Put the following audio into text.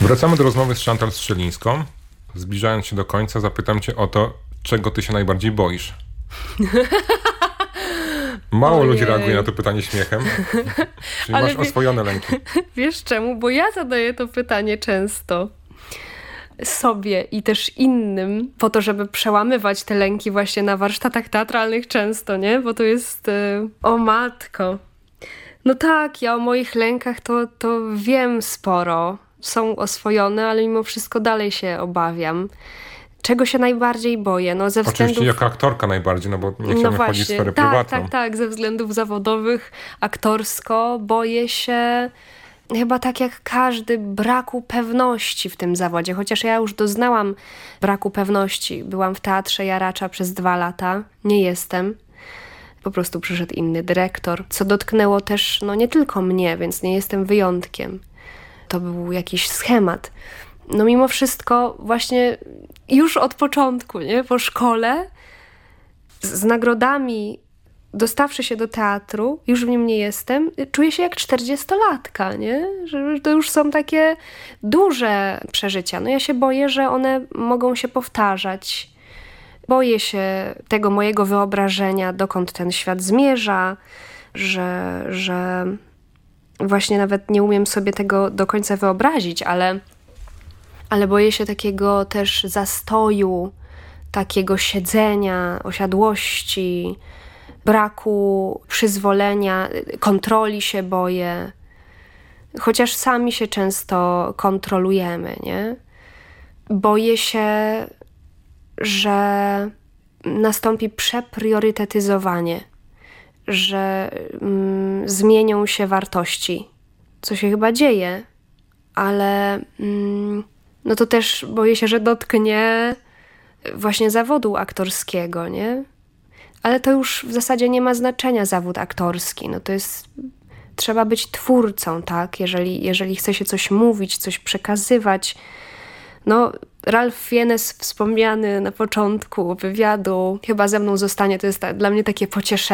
Wracamy do rozmowy z Chantal Strzelińską. Zbliżając się do końca, zapytam cię o to, czego ty się najbardziej boisz. Mało ludzi reaguje na to pytanie śmiechem. Czyli masz oswojone lęki. Wiesz czemu? Bo ja zadaję to pytanie często sobie i też innym, po to, żeby przełamywać te lęki właśnie na warsztatach teatralnych często, nie? Bo to jest... O matko. No tak, ja o moich lękach to wiem sporo. Są oswojone, ale mimo wszystko dalej się obawiam. Czego się najbardziej boję? No ze względów... Oczywiście jako aktorka najbardziej, no bo nie chcemy wchodzić w sferę prywatną. Tak. Ze względów zawodowych, aktorsko boję się chyba tak jak każdy braku pewności w tym zawodzie. Chociaż ja już doznałam braku pewności. Byłam w Teatrze Jaracza przez 2 lata. Nie jestem. Po prostu przyszedł inny dyrektor, co dotknęło też nie tylko mnie, więc nie jestem wyjątkiem. To był jakiś schemat. No mimo wszystko właśnie już od początku, nie? Po szkole z nagrodami, dostawszy się do teatru, już w nim nie jestem, czuję się jak 40-latka, nie? Że to już są takie duże przeżycia. No ja się boję, że one mogą się powtarzać. Boję się tego mojego wyobrażenia, dokąd ten świat zmierza, że właśnie nawet nie umiem sobie tego do końca wyobrazić, ale boję się takiego też zastoju, takiego siedzenia, osiadłości, braku przyzwolenia, kontroli się boję. Chociaż sami się często kontrolujemy, nie? Boję się, że nastąpi przepriorytetyzowanie, że zmienią się wartości, co się chyba dzieje, ale no to też boję się, że dotknie właśnie zawodu aktorskiego, nie? Ale to już w zasadzie nie ma znaczenia zawód aktorski, no to jest, trzeba być twórcą, tak? Jeżeli chce się coś mówić, coś przekazywać. No, Ralph Fiennes wspomniany na początku wywiadu chyba ze mną zostanie, to jest dla mnie takie pocieszenie.